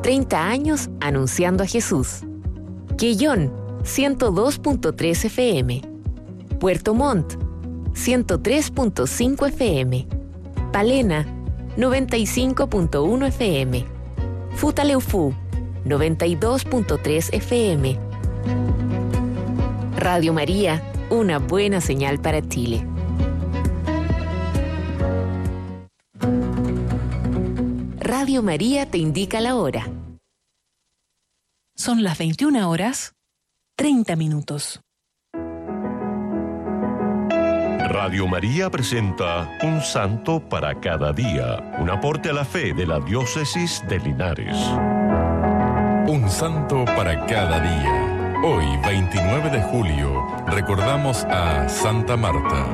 30 años anunciando a Jesús. Quellón, 102.3 FM. Puerto Montt, 103.5 FM. Palena, 95.1 FM. Futaleufú, 92.3 FM. Radio María, una buena señal para Chile. Radio María te indica la hora. Son las 21:30. Radio María presenta Un Santo para cada día, un aporte a la fe de la Diócesis de Linares. Un Santo para cada día. Hoy, 29 de julio, recordamos a Santa Marta.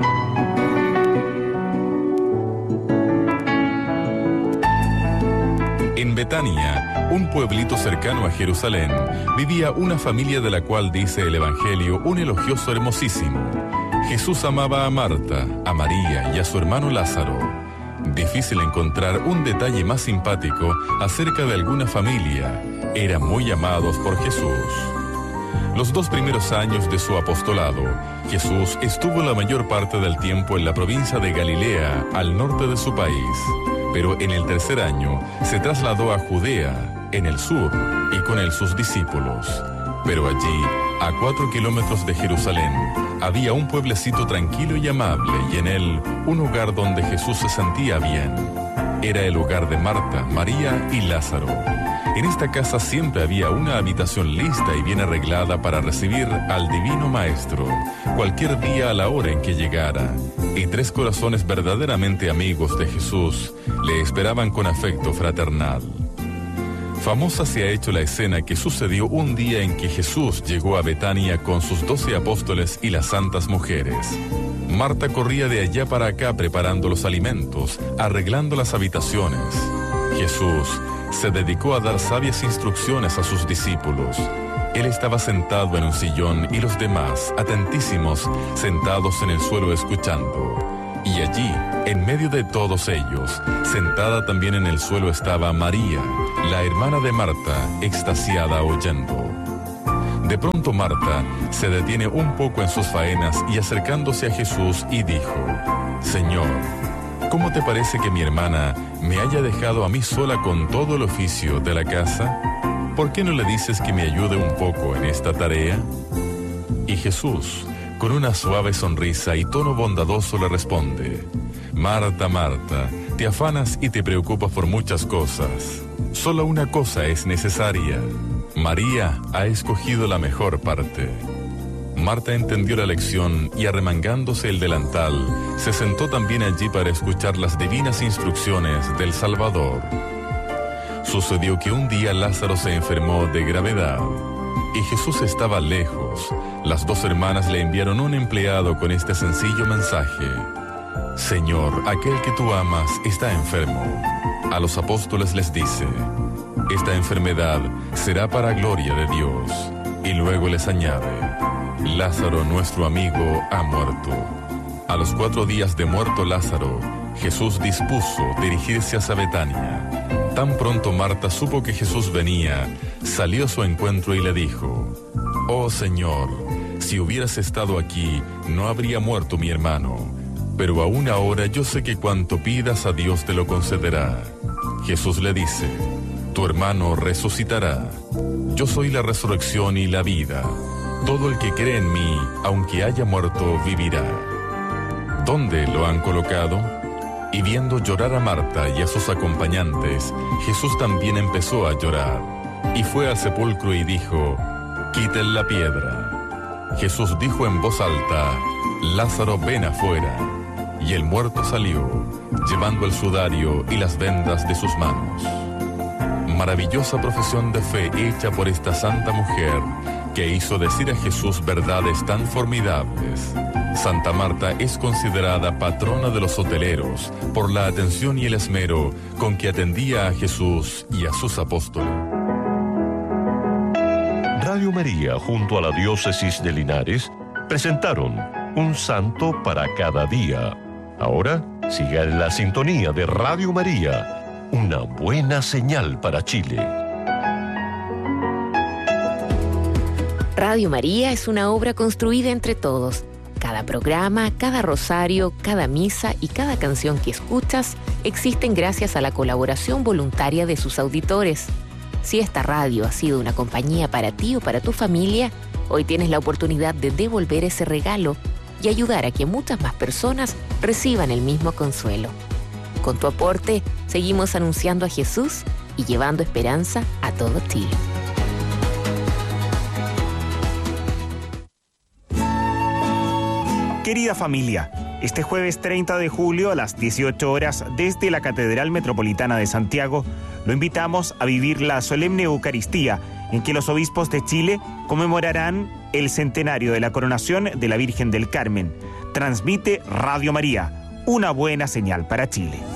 En Betania, un pueblito cercano a Jerusalén, vivía una familia de la cual dice el Evangelio un elogioso hermosísimo. Jesús amaba a Marta, a María y a su hermano Lázaro. Difícil encontrar un detalle más simpático acerca de alguna familia. Eran muy amados por Jesús. Los 2 primeros años de su apostolado, Jesús estuvo la mayor parte del tiempo en la provincia de Galilea, al norte de su país. Pero en el 3er año se trasladó a Judea, en el sur, y con él sus discípulos. Pero allí, a 4 kilómetros de Jerusalén, había un pueblecito tranquilo y amable, y en él un hogar donde Jesús se sentía bien. Era el hogar de Marta, María y Lázaro. En esta casa siempre había una habitación lista y bien arreglada para recibir al Divino Maestro, cualquier día a la hora en que llegara. Y 3 corazones verdaderamente amigos de Jesús le esperaban con afecto fraternal. Famosa se ha hecho la escena que sucedió un día en que Jesús llegó a Betania con sus 12 apóstoles y las santas mujeres. Marta corría de allá para acá preparando los alimentos, arreglando las habitaciones. Jesús se dedicó a dar sabias instrucciones a sus discípulos. Él estaba sentado en un sillón y los demás, atentísimos, sentados en el suelo escuchando. Y allí, en medio de todos ellos, sentada también en el suelo estaba María, la hermana de Marta, extasiada oyendo. De pronto Marta se detiene un poco en sus faenas y acercándose a Jesús y dijo: Señor, ¿cómo te parece que mi hermana me haya dejado a mí sola con todo el oficio de la casa? ¿Por qué no le dices que me ayude un poco en esta tarea? Y Jesús, con una suave sonrisa y tono bondadoso, le responde: Marta, Marta, te afanas y te preocupas por muchas cosas. Solo una cosa es necesaria. María ha escogido la mejor parte. Marta entendió la lección y, arremangándose el delantal, se sentó también allí para escuchar las divinas instrucciones del Salvador. Sucedió que un día Lázaro se enfermó de gravedad y Jesús estaba lejos. Las 2 hermanas le enviaron un empleado con este sencillo mensaje: Señor, aquel que tú amas está enfermo. A los apóstoles les dice: esta enfermedad será para gloria de Dios. Y luego les añade: Lázaro, nuestro amigo, ha muerto. A los 4 días de muerto Lázaro, Jesús dispuso dirigirse hacia Betania. Tan pronto Marta supo que Jesús venía, salió a su encuentro y le dijo: Oh Señor, si hubieras estado aquí, no habría muerto mi hermano. Pero aún ahora yo sé que cuanto pidas a Dios te lo concederá. Jesús le dice: Tu hermano resucitará. Yo soy la resurrección y la vida. Todo el que cree en mí, aunque haya muerto, vivirá. ¿Dónde lo han colocado? Y viendo llorar a Marta y a sus acompañantes, Jesús también empezó a llorar. Y fue al sepulcro y dijo: Quiten la piedra. Jesús dijo en voz alta: Lázaro, ven afuera. Y el muerto salió, llevando el sudario y las vendas de sus manos. Maravillosa profesión de fe hecha por esta santa mujer, que hizo decir a Jesús verdades tan formidables. Santa Marta es considerada patrona de los hoteleros por la atención y el esmero con que atendía a Jesús y a sus apóstoles. Radio María, junto a la Diócesis de Linares, presentaron Un Santo para cada día. Ahora, siga en la sintonía de Radio María, una buena señal para Chile. Radio María es una obra construida entre todos. Cada programa, cada rosario, cada misa y cada canción que escuchas existen gracias a la colaboración voluntaria de sus auditores. Si esta radio ha sido una compañía para ti o para tu familia, hoy tienes la oportunidad de devolver ese regalo y ayudar a que muchas más personas reciban el mismo consuelo. Con tu aporte, seguimos anunciando a Jesús y llevando esperanza a todo Chile. Querida familia, este jueves 30 de julio a las 18 horas desde la Catedral Metropolitana de Santiago, lo invitamos a vivir la solemne Eucaristía en que los obispos de Chile conmemorarán el centenario de la coronación de la Virgen del Carmen. Transmite Radio María, una buena señal para Chile.